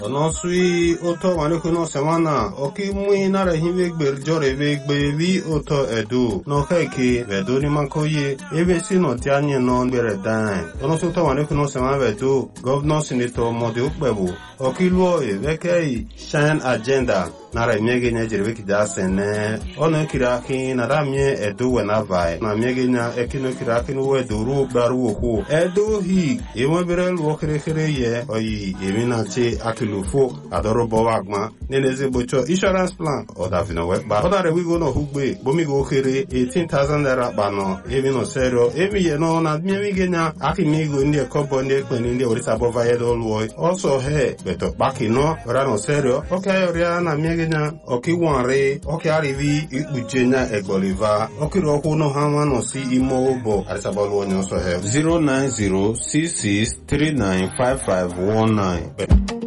no sui oto manekuno semana oki mui nara hive jore vegbe vi oto edu no keke vedo ni mankoye ebe sino tianye non bere dan ono soto manekuno semana vedo governor senator mode ukbebu oki luo e vekei shine agenda nara miege nya jerebe kida sene ono kiraki nara mie edu wena vai na miege nya ekino kiraki no eduru baru oku edu hi ewe bere luo kere ye oyi emina che akilufo adoro bowagma neneze bocho insurance plan oda vino we ba oda re we go no hugbe bomi go kere 18,000 naira bano evino serio emi ye no na miege nya akimi go ndi ekobo ndi ekpeni ndi orisa bova ye do luo also he beto baki no ora no serio okay ori na miege nya oki wanre oki arivi ikpujenya egboliva oki roku no hanwa no si imo obo arisa bolu onyo so he 09066395519